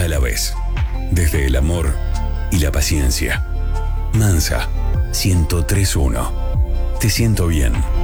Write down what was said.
a la vez. Desde el amor y la paciencia. Mansa, 103.1. Te siento bien.